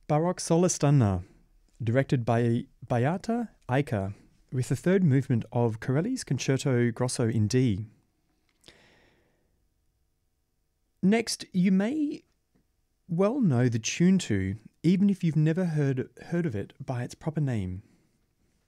Baroque Solistana, directed by Beata Eicher, with the third movement of Corelli's Concerto Grosso in D. Next, you may well know the tune to, even if you've never heard of it by its proper name.